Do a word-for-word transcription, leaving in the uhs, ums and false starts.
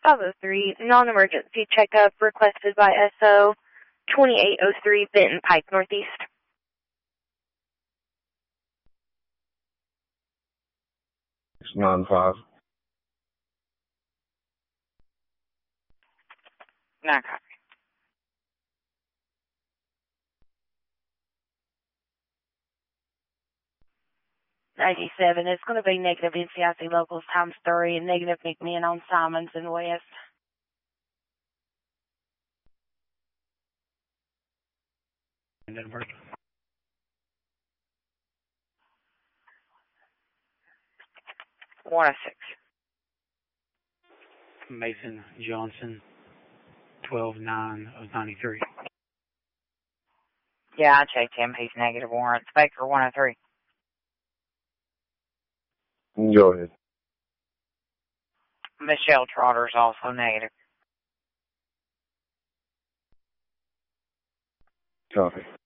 five oh three, non-emergency checkup requested by S O twenty-eight oh three Benton Pike Northeast. six nine five. Nine copy. eighty-seven, it's going to be negative N C I C locals times three and negative McMinn on Simons and West. one oh six. Mason Johnson, twelve nine of ninety-three. Yeah, I checked him. He's negative warrants. Baker, one oh three. Go ahead. Michelle Trotter's also negative. Copy.